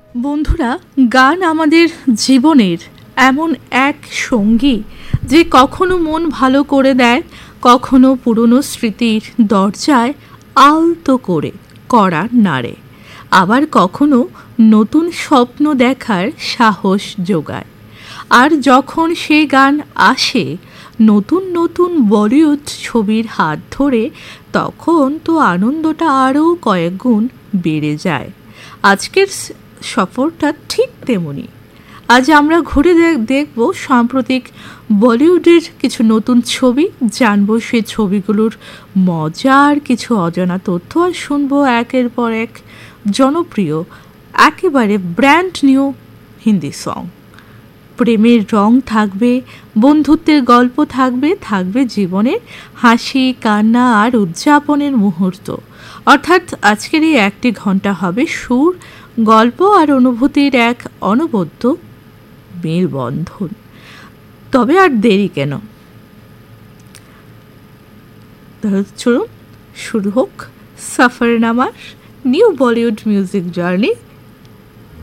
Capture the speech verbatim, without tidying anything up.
বন্ধুরা, গান আমাদের জীবনের এমন এক সঙ্গী যে কখনো মন ভালো করে দেয়, কখনো পুরনো স্মৃতির দরজায় আলতো করে কড়া নাড়ে, আবার কখনো নতুন স্বপ্ন দেখার সাহস যোগায়। আর যখন সে গান আসে নতুন নতুন বলিউড ছবির হাত ধরে, তখন তো আনন্দটা আরও কয়েক গুণ বেড়ে যায়। আজকের সফরটা ঠিক তেমনি। আজ আমরা ঘুরে দেখব সাম্প্রতিক বলিউডের কিছু নতুন ছবি, জানবো সে ছবিগুলোর মজার কিছু অজানা তথ্য, আর শুনবো একের পর এক জনপ্রিয় একেবারে ব্র্যান্ড নিউ হিন্দি সং। প্রেমের রং থাকবে, বন্ধুত্বের গল্প থাকবে, থাকবে জীবনের হাসি কান্না আর উদযাপনের মুহূর্ত। অর্থাৎ আজকের এই একটি ঘন্টা হবে সুর, গল্প আর অনুভূতির এক অনবদ্য মেলবন্ধন। তবে আর দেরি কেন, চলুন শুরু হোক সফরনামার নিউ বলিউড মিউজিক জার্নি